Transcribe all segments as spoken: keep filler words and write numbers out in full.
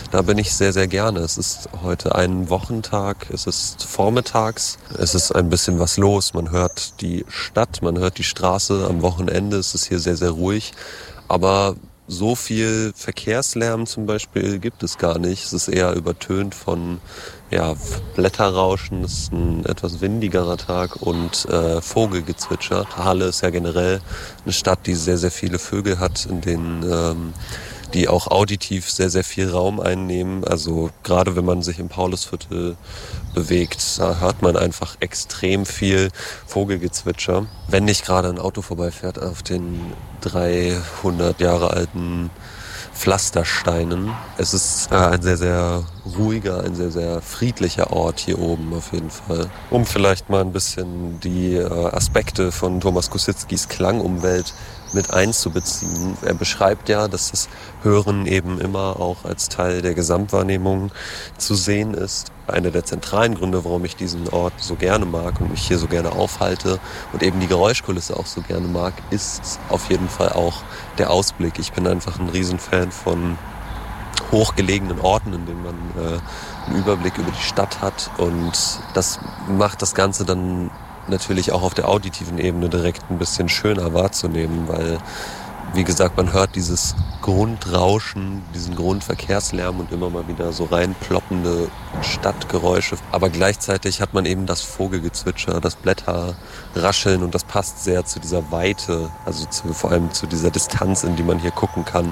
Da bin ich sehr, sehr gerne. Es ist heute ein Wochentag, es ist vormittags, es ist ein bisschen was los. Man hört die Stadt, man hört die Straße. Am Wochenende ist es hier sehr, sehr ruhig. Aber so viel Verkehrslärm zum Beispiel gibt es gar nicht. Es ist eher übertönt von ja, Blätterrauschen. Es ist ein etwas windigerer Tag und äh, Vogelgezwitscher. Halle ist ja generell eine Stadt, die sehr, sehr viele Vögel hat, in denen ähm, die auch auditiv sehr, sehr viel Raum einnehmen. Also gerade wenn man sich im Paulusviertel bewegt, da hört man einfach extrem viel Vogelgezwitscher. Wenn nicht gerade ein Auto vorbeifährt auf den dreihundert Jahre alten Pflastersteinen. Es ist äh, ein sehr, sehr ruhiger, ein sehr, sehr friedlicher Ort hier oben auf jeden Fall. Um vielleicht mal ein bisschen die äh, Aspekte von Thomas Kosinskis Klangumwelt mit einzubeziehen. Er beschreibt ja, dass das Hören eben immer auch als Teil der Gesamtwahrnehmung zu sehen ist. Einer der zentralen Gründe, warum ich diesen Ort so gerne mag und mich hier so gerne aufhalte und eben die Geräuschkulisse auch so gerne mag, ist auf jeden Fall auch der Ausblick. Ich bin einfach ein Riesenfan von hochgelegenen Orten, in denen man äh, einen Überblick über die Stadt hat, und das macht das Ganze dann natürlich auch auf der auditiven Ebene direkt ein bisschen schöner wahrzunehmen, weil, wie gesagt, man hört dieses Grundrauschen, diesen Grundverkehrslärm und immer mal wieder so reinploppende Stadtgeräusche. Aber gleichzeitig hat man eben das Vogelgezwitscher, das Blätterrascheln, und das passt sehr zu dieser Weite, also zu, vor allem zu dieser Distanz, in die man hier gucken kann.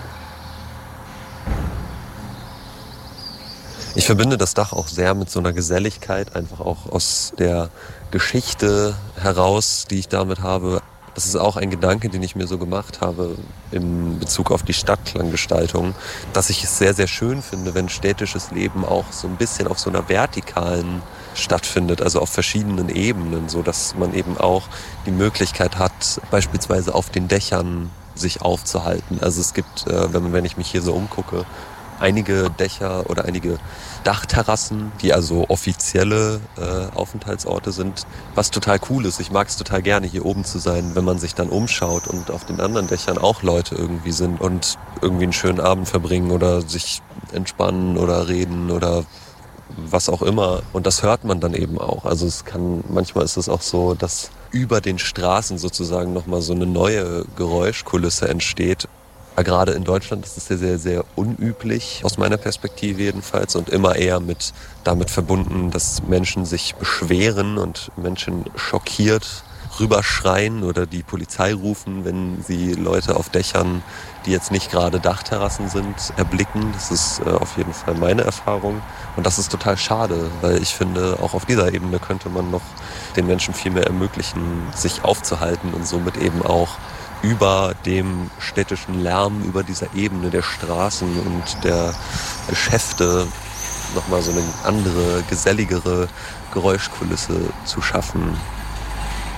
Ich verbinde das Dach auch sehr mit so einer Geselligkeit, einfach auch aus der Geschichte heraus, die ich damit habe. Das ist auch ein Gedanke, den ich mir so gemacht habe in Bezug auf die Stadtklanggestaltung, dass ich es sehr, sehr schön finde, wenn städtisches Leben auch so ein bisschen auf so einer vertikalen stattfindet, also auf verschiedenen Ebenen, so dass man eben auch die Möglichkeit hat, beispielsweise auf den Dächern sich aufzuhalten. Also es gibt, wenn, wenn ich mich hier so umgucke, einige Dächer oder einige Dachterrassen, die also offizielle äh, Aufenthaltsorte sind, was total cool ist. Ich mag es total gerne, hier oben zu sein, wenn man sich dann umschaut und auf den anderen Dächern auch Leute irgendwie sind und irgendwie einen schönen Abend verbringen oder sich entspannen oder reden oder was auch immer. Und das hört man dann eben auch. Also es kann, manchmal ist es auch so, dass über den Straßen sozusagen nochmal so eine neue Geräuschkulisse entsteht. Gerade in Deutschland ist es sehr, sehr, sehr unüblich, aus meiner Perspektive jedenfalls, und immer eher mit damit verbunden, dass Menschen sich beschweren und Menschen schockiert rüberschreien oder die Polizei rufen, wenn sie Leute auf Dächern, die jetzt nicht gerade Dachterrassen sind, erblicken. Das ist äh, auf jeden Fall meine Erfahrung. Und das ist total schade, weil ich finde, auch auf dieser Ebene könnte man noch den Menschen viel mehr ermöglichen, sich aufzuhalten und somit eben auch über dem städtischen Lärm, über dieser Ebene der Straßen und der Geschäfte nochmal so eine andere, geselligere Geräuschkulisse zu schaffen.